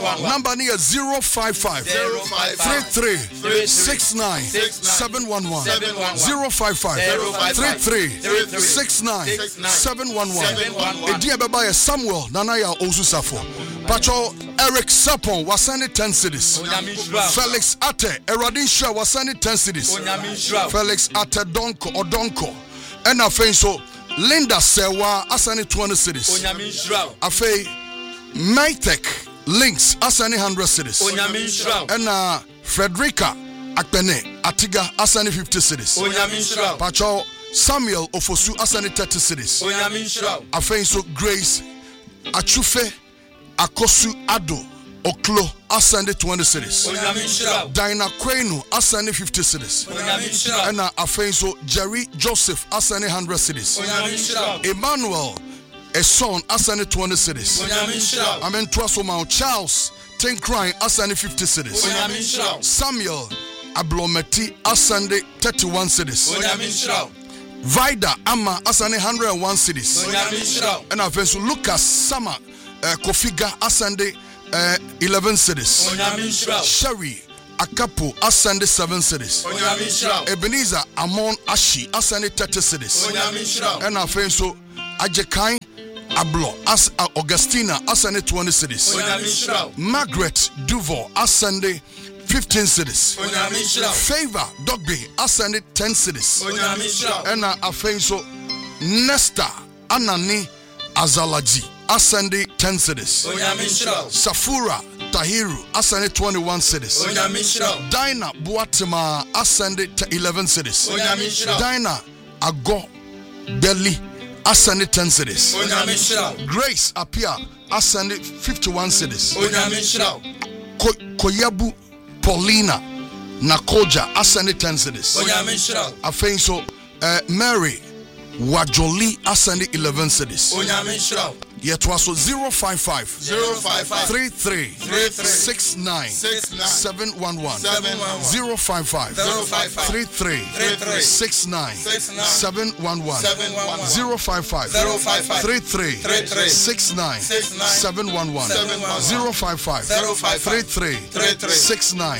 Number near 055 33 69 711 055 33 69 711. Edia beba Samuel Nanaya Osusafo. Pacho Eric Sapon was sending 10 cities. Felix Ate Eradin Shah was sending 10 cities. Felix Ate Donko and Afenso Linda Sewa asani 20 cities. Afei Maytek Links asani 100 cities. And Frederica Akpene Atiga asani 50 cities. Pacho Samuel Ofosu asani 30 cities. Afei so Grace Achufe Akosu Ado Oklo ascended 20 cities. Dinah Kwenu ascended 50 cities. And Afenso Jerry Joseph ascended 100 cities. Emmanuel Eson ascended 20 cities. Amen. Twasomao Charles Tenkrai ascended 50 cities. Samuel Ablometi ascended 31 cities. Vida Amma ascended 101 cities. And Afenso Lucas Sama Kofiga ascended 11 cities. Sherry Akapo ascended 7 cities. Ebenezer Amon Ashi ascended 30 cities. And Afenso Ajekai Ablo as Augustina ascended 20 cities. Margaret Duval ascended 15 cities. Favor Dogby ascended 10 cities. And Afenso Nesta Anani Azalaji ascended 10 cities. Safura Tahiru ascended 21 cities. Dinah Buatima ascended 11 cities. Dinah Ago Belly ascended 10 cities. Grace Apia ascended 51 cities. Koyabu Paulina Nakoja ascended 10 cities. Afenso Mary Wajoli ascended 11 cities. Yet was 055 33 69 711 055 33 69 711 055 33 69 711 055 33 69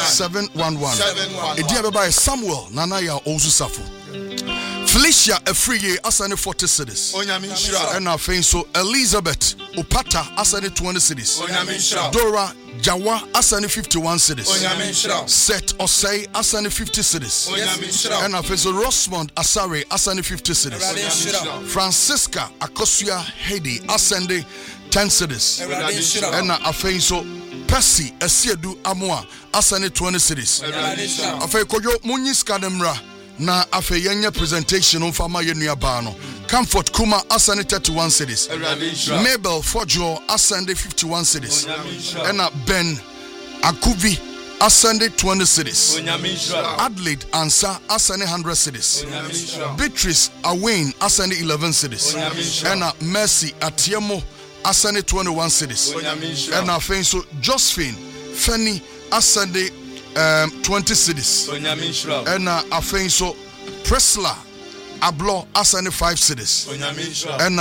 711. Edia beba Samuel Nanaya Osusafo. Felicia Efriye asane 40 cities. And Afenso Elizabeth Upata asane 20 cities. Dora Jawa asane 51 cities. Seth Osei asane 50 cities. And Afenso Rosemond Asare asane 50 cities. Francisca Akosia Hedi asane 10 cities. And Afenso Percy Esiedu Amwa asane 20 cities. Afe koyo Munyis Kademra na afe yenye presentation on fama yenua bano. Comfort Kuma ascended 31 cities. Mabel Fojo ascended 51 cities. And Ben Akuvi ascended 20 cities. Adelaide Ansa ascended 100 cities. Beatrice Awain ascended 11 cities. And Mercy Atiemo ascended 21 cities. And Afenso Josephine Fanny ascended 20 cities. And Afenso Presla Ablo ascended 5 cities. And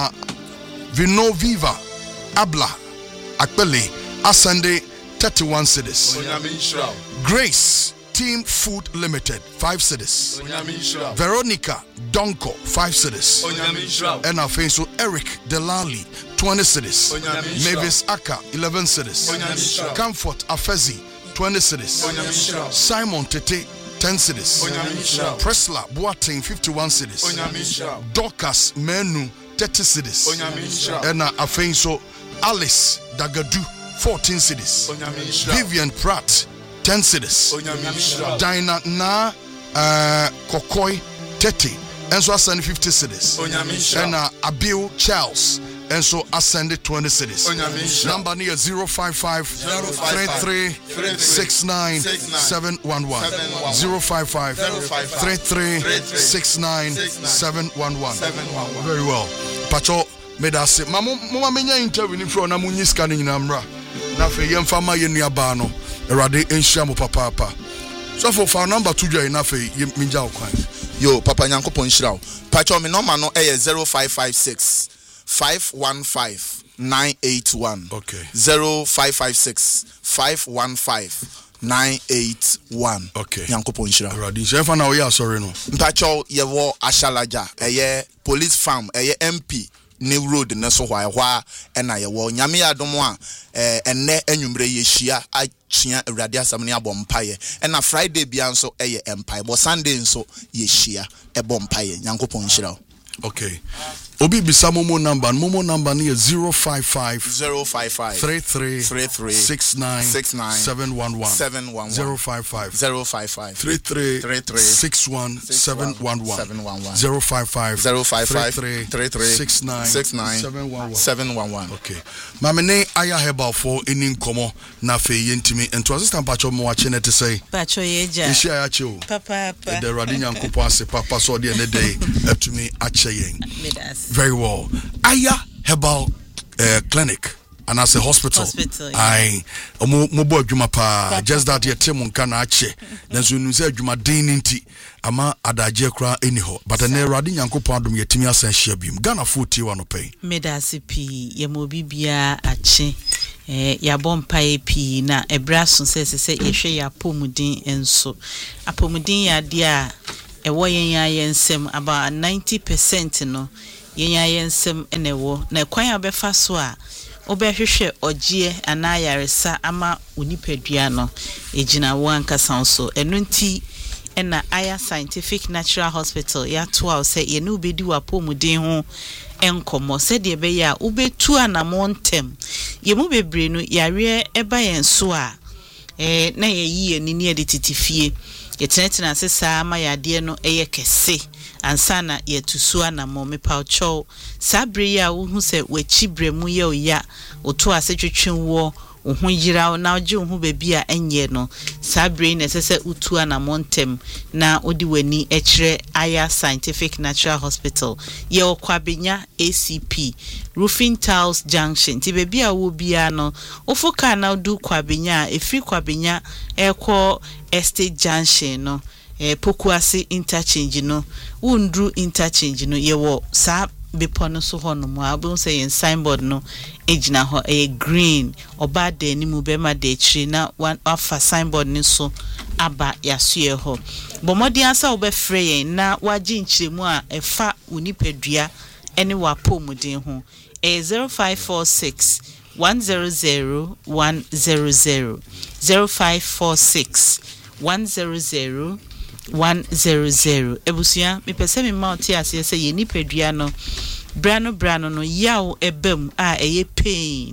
Vino Viva Abla Akpele ascended 31 cities. Grace Team Food Limited 5 cities. Veronica Donko 5 cities. And Afenso Eric Delali 20 cities. Mavis Aka 11 cities. Comfort Afezi 20 cities. Simon Tete 10 cities. Presla Boateng 51 cities. Dorcas Menu 30 cities. And Afenso Alice Dagadu 14 cities. Vivian Pratt 10 cities. Dinah Na Kokoi 30. And so ascended 50 cities. And Abil Charles. And so ascended 20 cities. Number near 055 33 69 711 055 33 69 711. Very well. Pacho made us say, Mama menya interview from Namunyi scanning Namra. Nafe yem fama yenua bano. Erade enshamu papa. So for number 2 joy nafe minja okwan. Yo papa nyankopon nhyiraw. Pacho me number no 0556 515 981. Okay. 0556 515 981. Okay. Nyankopo nshira. Already. Shefa na we are sorry no. Mpacho yewo Ashalaja. Eye police farm. Eye MP. New road na so hwa na yewo nyame adomo a enne anwumre yehia achia awurade asam ne abom paye na Friday bia nso eye empire but Sunday nso yehia ebom paye nyankopon hira. Okay. Obi bisa momo number ni 055 33 69 711 055 33 61 711 055 33 69 711. Okay. Mamene aya heba for any nkomo na fe yentimi ento assistant pacho mo wache ne te say pacho yeja ishi aya che o papa the radinya nkopo ase papa so de ne day atumi ache yen. Very well. Aya Herbal Clinic and as a hospital. I mobo adwuma pa just that ye temu nka na ache. Then so nu say adwuma den nti ama adaje kra eniho. But na Awurade Nyankopon adom yetimi asan hia biem. Ghana 40 wa no pay. Medasi pi ye mo bibia ache. Ya bompa pi na ebra so se yehwe ya pomudin enso. Apomudin ya dia ewo yen nsem about 90% no yen nsem enewo na kwan abefa so a obehwehwe ogie anayaresa ama unipadua no ejina wo ankasa so eno nti na Aya Scientific Natural Hospital ya to a say ye no bedi wa pomudin ho enkomo se de be ya ubetu anamontem ye mu bebre no yare eba yen so a na ye yi ni ne de titifie yetenetena sesa ma yade no eye kese ansana yetusu anamo mepawcho sabre ya wo hu se wachibre mu ye oya oto asetwetwen wo ohun yira na oje ohun bebi a enye no sabre na sese utu anamo ntem na odi wani ekire Aya Scientific Natural Hospital ye okwabenya ACP Roofing Tiles Junction ti bebi a wo bia no ofoka na du kwabenya efri kwabenya ekọ Estate Junction no Pokuase interchange no undru interchange no yewo sa bepo no so ho no mo abon say yen signboard no ejina ho green oba de ni mu be ma de chiri na one afa signboard ni so aba yasue ho bomodi ansa obefre yen na waji nchiremu a efa unipadua ene wa pomuden ho 0546 100 100 0546 100 100 ebusia me pese me mount ase se ye nipadua no brano no yaw ebam a eye pain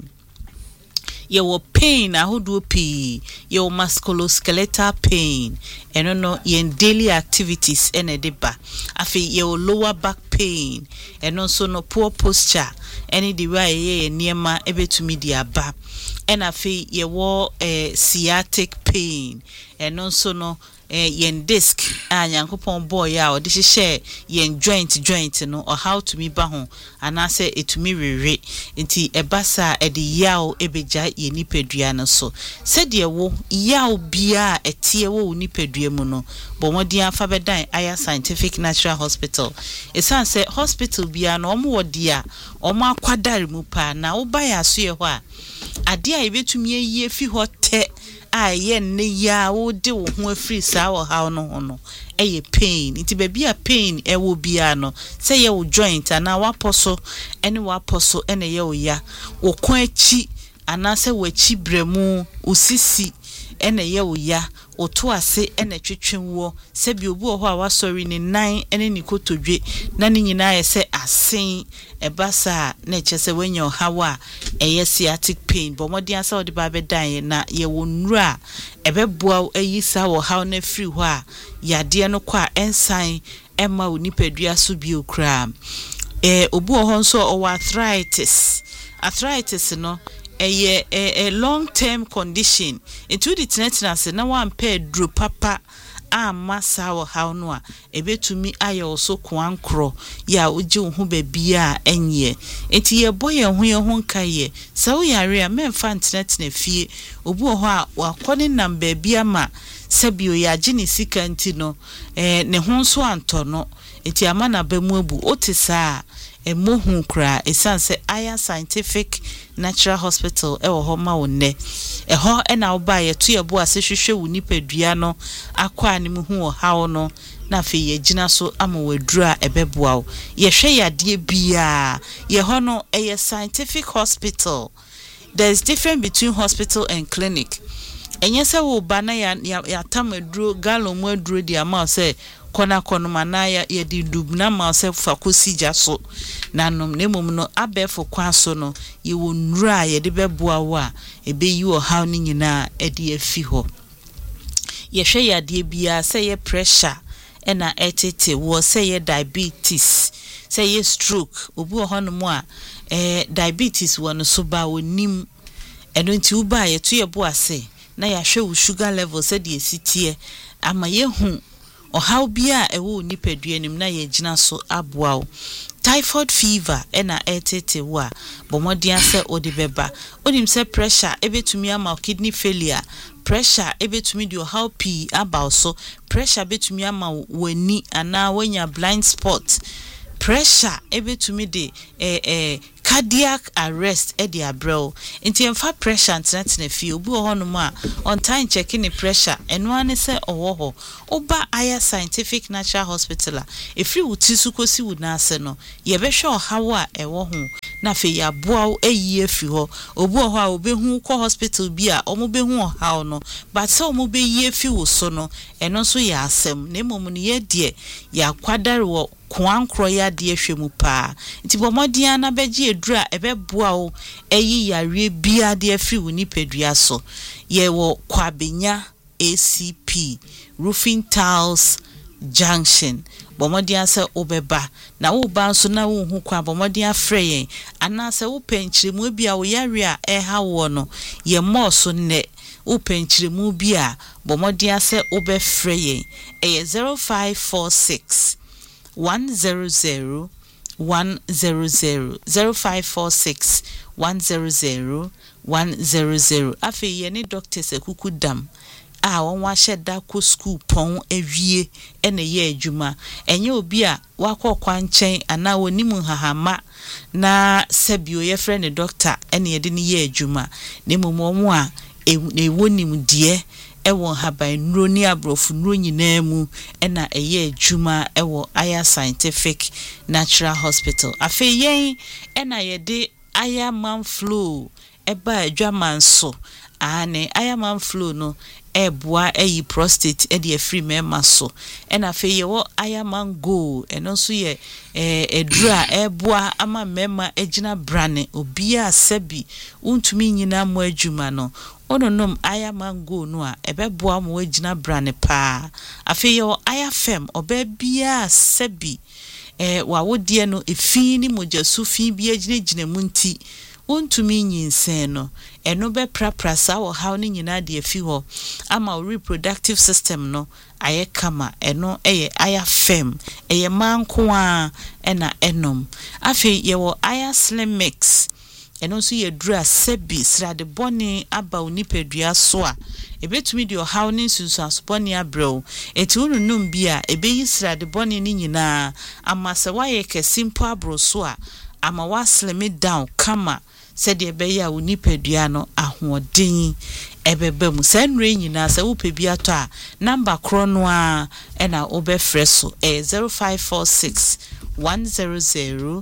ye wo pain ahodo pi ye wo musculoskeletal pain eno no ye daily activities ene de ba afi ye wo lower back pain eno so no poor posture any the way ye niema ebetumi di aba ena afi ye wo sciatic pain eno so no yen disc Nyankopon boy ya o de hye yen joint no or how to me ba ho anase etumi rere nti ebasa e de yaw ebeja ye nipadua no so se de wo yaw bia etie wo nipadua mu no bomodi afa bedan Aya Scientific Natural Hospital esan se hospital bia no omo wodi a omo akwadare mu pa na wo ba ya so ye ho a ade a ebetumi yie fi ho te aye ne ya wo de wo ho afiri sa wo ha no ho no eye pain nti baby a pain e wo bia no say ye wo joint ana waposo ene waposo ene ye wo ya wo kon achi ana se wachi bremu usisi ene ye wo ya oto ase ene twetwen wo se bi obu ho a wasori ne nan ene ni kotodwe na ni nyina ye se asen ebasa na chese wenyo hawa eye sciatic pain bomodi asa odi ba bedan na ye wonura ebeboa ayisa wo haw na free ho a yade no kwa ensan ema onipadua so bi okra obu ho nso o arthritis no a long term condition into the tenetenase na wan pair dro papa masa wo haw no a ebetumi aye oso kwankro ya oje ho babia enye enti ye boye ho nkaye sa wo yare a memfa ntenetene fie obu ho a wakone nam babia ma sabio ya gini sika nti no ne ho nso anto no enti ama na ba mu abu otisa mohun kra esan se Aya Scientific Natural Hospital ewo ho ma wonne eho na wo ba ye to ye bo ase hwehwe wo nipadua no akwa ne mu hu hawo no na fe ye gina so ama wadura ebeboa wo ye hwe yade bia ye ho no scientific hospital. There's difference between hospital and clinic. Enye se wo ba na ya tamaduro galon mu aduro di ama se kona mana ya di dubna ma se fakosi jaso nanom ne mum no abefo kwaso no ye wonura ye de beboa wa ebe yi o haw ni nyina e de afi ho ye hwe yade bia se ye pressure ena etete wo se ye diabetes se ye stroke obu hono a diabetes won so ba wonim eno nti u ba ye to ye bo ase na ya hwe wo sugar level se de esitie ama ye hu o how bia ewo nipadua nim na ye gina so aboa typhoid fever ena etete wa bomodia se odi beba onim se pressure ebetumi ama kidney failure pressure ebetumi di how p about so pressure betumi ama wani ana wanya blind spot pressure ebetumi de cardiac arrest edi abrel nti emfa pressure antena fi obi ohonum a on time checking the pressure eno ane se owo oba Aya Scientific Natural Hospital efri wutisu kosi wunase no ye behwe ohawo a ewo ho na fe ya boa eyi afi ho obi oho a obehu ko hospital bi a omo behu ohawo no but se omo be yi afi wo so no eno so ya asem na emom ne ye de ya kwadare wo kwankro ya de hwemu pa nti bomodia na beji edura ebeboa wo eyi yare bia de afi wo nipadua so ye wo kwabenya ACP Roofing Tiles Junction bomodia se obeba na wo ba so na wo hu kwa bomodia freyen ana se wo penchiremu bia wo yare a eha wo no ye mo so ne wo penchiremu bia bomodia se obe freyen 0546 100 100 0546 100 100 afi ye ni doctors ekukudam a won wa sheda ko school pon awie ene ye adwuma enye obi a wakokwa nchen ana wonimu hahama na sabio ye friend the doctor ene ye de ni ye adwuma ne momo a ewonim de ewo haban nuro ni abrofu nuro nyina mu ena eye adwuma ewo Aya Scientific Natural Hospital afi yen ena ye de Aya Man Flow eba adwaman so ane Aya Man Flow no eboa eyi prostate e de free mema so ena fe ye wo Aya Man Go eno so ye edura eboa ama mema egina brane obi a sabi untumi nyina mo adwuma no ononom Aya Man Go no a ebeboa mo egina brane pa afi ye wo Aya Fem oba bia sabi wa wodie no efi ni mojasu fi bia gina munti untumi nyinsen no eno be praprasa wo haw ni nyina de afi ho ama reproductive system no aye kama eno Aya Fem manko a ena enom afi ye wo Aya Slim Mix eno so ye dura sebi srade boni aba onipadua so a ebetumi de haw ni susu asoponi abrel eti ununum bia ebeyi srade boni ni nyina ama se wa ye kesimpo abro so a ama wa slim it down kama said ye be ya unipadua no ahoden ebebe mu sanre nyina se wo pebia to a number krono a ena obefre so 0546 100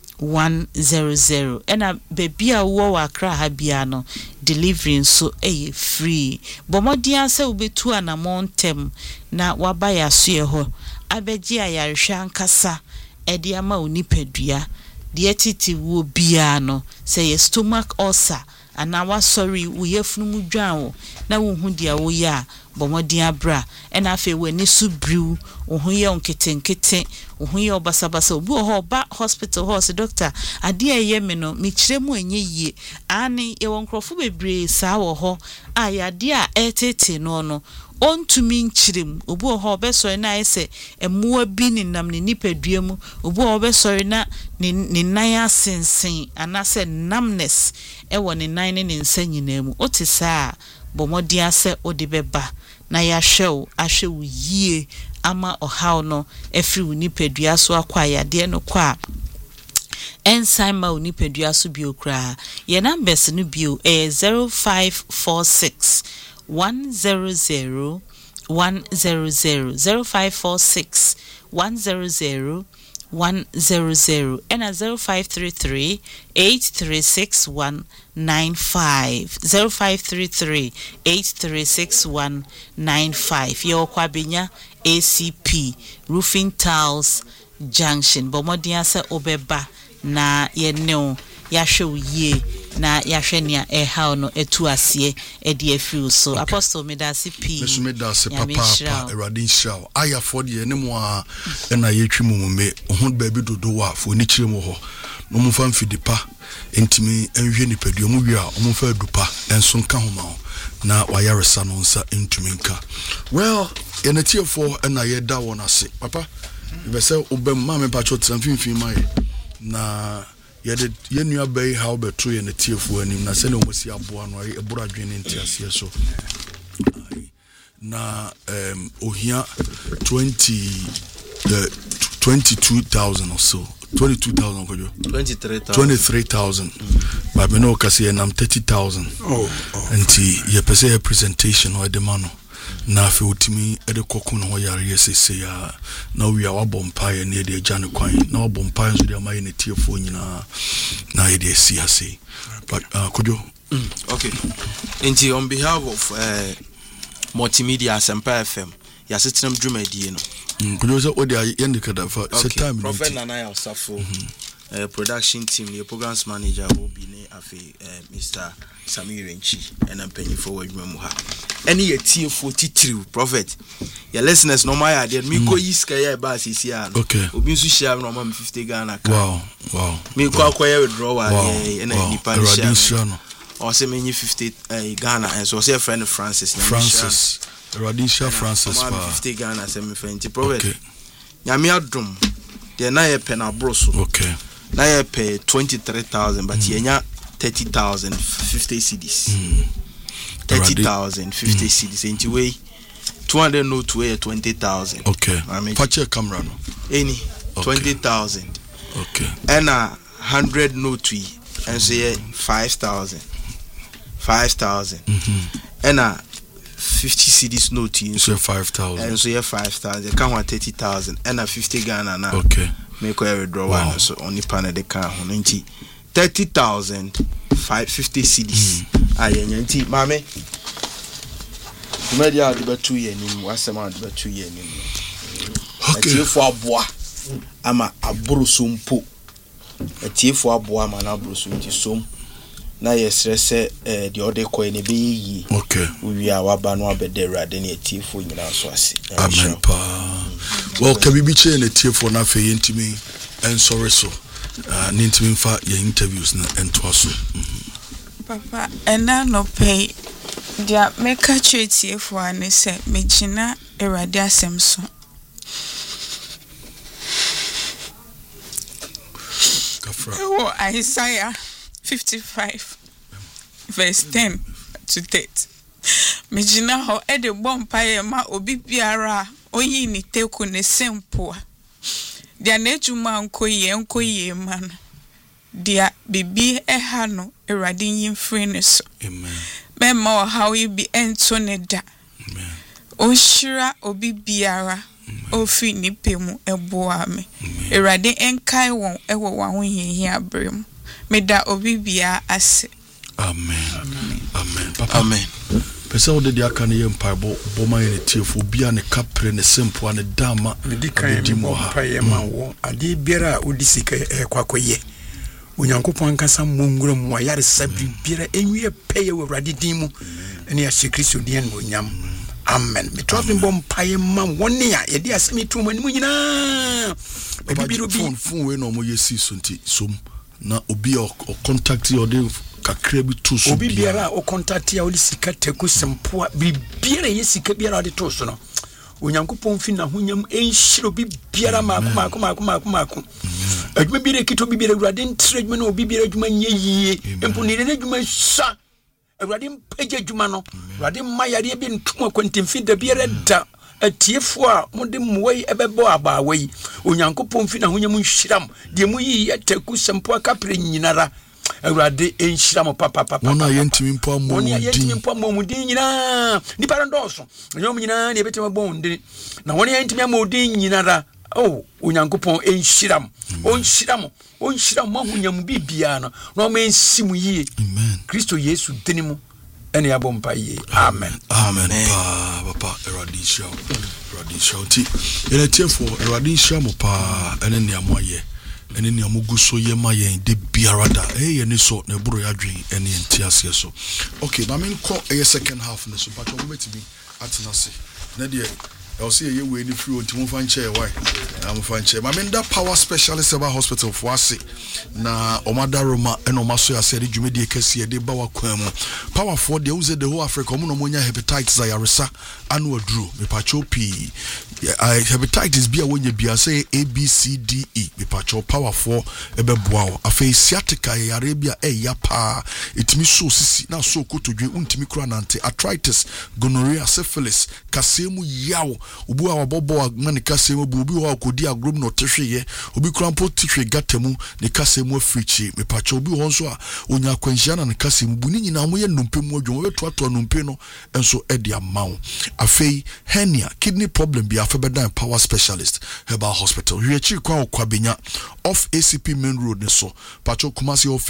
100 ena bebia wo wakra ha bia no delivery so free bomodia se obetu anamontem na wabaya so ye ho abeji ayarhwa nkasa edi ama onipadua de titi wo bia no say stomach ulcer ana wa sorry wo yefunu mu dwan wo na wo hu dia wo ya bomodin abra ena afi wani su brew wo hu ye onketenkete wo hu ye obasabasa obi ho ba hospital ho se doctor ade aye me no me kiremu enye yie ani ye wonkrofo bebre sa wo ho ayade a etete no ontumi nchirem obi ho obesori na ese emua bi ni nam ni nipadua mu obi ho obesori na ni nan asensen anase numbness ewo ni nan ni nsa nyina mu otisa bomodi ase odibeba na ya hwew ahwew yie ama ohaw no efri nipadua so akwa yade no kwa ensign ma onipadua so bio kra ye numbers no bio 0546 100 100 0546 100 100 and 0533 836 195 0533 836 195 your kwabenya ACP Roofing Tiles Junction bomodia se obeba na ye ne yahwe ye na yahwe nia eha no etu ase e de afiu so apostle medase p mesu medase papa eradin shao aya for de ne mo a na yetwi mumume ho ba bi dodo wa fo ni kire mo ho no mo fa mfidipa entimi enhwe nipadua mu wi a mo fa adupa enso nka ho ma na wayaresa no nsa entumi nka well enatiefo na yeda won ase papa be say obem ma me pa chot mfimfin mai na yede yenua bai how betro ye natiefo anim na se ne omosi aboa no ebura dwene ntiase so na ohia 22,000 or so 22,000 kojo 23,000 but me no kasi nam 30,000 anti ye pese presentation o de mano na fe utimi ede kokku no yare yesese ya na wi a wabompae na de agya ne kwan na wabompae so de amaye ne tiefo nyina na ye de si ase but kojo okay anti on behalf of multimedia Asempa FM ya setenam dwumadie no kojo so odi yendika fa set time Prophet Nana Osafo production team the programs manager Obi ne afi Mr. Samir Enchi and I'm penny forward memoha any tiefo titiriu prophet your listeners no my idea me ko yiska ya ba sisi an okay obi nso share no ma 50 Ghana wow me ko akoya withdrawal and any pan share no or say me 50 Ghana and so say friend Francis Radisha Francis 50 Ghana say me friend prophet nyame adom de na ye pena broso okay na ye pay 23,000 but yenya 30,000 50 cedis 30,000 50 cedis into way 200 no to 20,000 okay pache camera no any 20,000 okay and 100 no to and say 5,000 and 50 cedis no to so 5,000 and so 5,000 can 30,000 and 50 Ghana now okay make a withdrawal so only panel the car 30,000 550 cedis ayenyanti mame media de betu ye nim wasema de betu ye nim atiefo aboa ama abroso mpo atiefo aboa ama na abroso nti som na yesrese de ode koy ne be yi okay wi a waba no abede rade ne atiefo nyina so ase amen pa well kabibi che ne atiefo na fe yentimi en sorry so nintimi fa ye interviews na ento so papa ena no pay dia meka chetiefo ane se megina Erade asem so oh Isaiah 55 verse 10 to 30 megina ho e de bompaye ma obi biara oyi ni teku ne sempo dia na ejuma nkoye man dia bibi eha no Erade yin free ne so amen mema how you be ento ne da amen o shira obi biara ofi ni pemu eboa me Erade enkai won ewo wa ho hihia brem me da obi bia ase amen papa amen pesa wo de aka ne yempa bo ma ye tiefo bia ne kapre ne sempo ne dama di mo ha ma wo ade biara odisika kwakoye Onyankopon kasa mongura mu ayare sabi biara enwie peye wo Erade din mu ene ya Kristo din no nyam amen me to bom paye ma woni a ye de asemi to mani mu nyina bibiro bi phone we no mo yesi so nti som na obi o contact you de kakra bi to so obi biara o contact ya o sika teku sempo biara ye sika biara de to so no Onyankopon fi na honyam enhiro bi biara maako adwuma bi rekito bi biara Erade ntre adwuma no obi biara adwuma nye yie empo ne ne adwuma sa Erade mpagya adwuma no Erade mayare bi ntoma kwantimfi da biara da atiefo a mode mmoa yi ɛbɛbɔ abaawa yi onyankopɔn fi na honyam nhyiram de mu yi yɛtaku sempo akapre nyinara awurade enhyira papa wona yɛntimi mpo amodin nyina nipa ndɔso nyom nyina ne betem bɔndin na wona yɛntimi amodin nyinara onyankopɔn enhyiram onhyiram ma honyam bibia no na o mensimu yie Kristo Yesu dinimu ene abompa yie amen papa eradisha ti ele tiefo eradisha mo pa ene ne amoye ene ne amuguso ye ma ye de biarada ye ne so na buru ya dwen ene ntiase so okay na men ko second half ne so but o betimi atenase na de I'll see you waiting for you to move on chair. Why? I'm fine chair. My men that power specialist about hospital for us. Na Omada Roma and Omaso I said you made the case here. They bawa kwemo. Power for the use the whole Africa. Monomonia hepatitis ayaresa annual drew. Me pacho P. Hepatitis be when you be say A B C D E. Me pacho power for ebe boao. Afe sciatica Arabia yapa. It me so sisi na so koto dwe untimi kura nante arthritis gonorrhea syphilis kasemu yawo. Ubu awa bobo agmani kasemu bubi wa kodi agrom no tehweye obi krampo tihwe gatemu ne kasemu africhi me pacho obi honso a onya kwanhia na ne kasemu bu ni nyina moye nnompem adwo weto nnompe no enso edi amawo afei hernia kidney problem bi afebedan power specialist Herbal Hospital hwechi kwa okwa benya off ACP main road ne so pacho Kumasi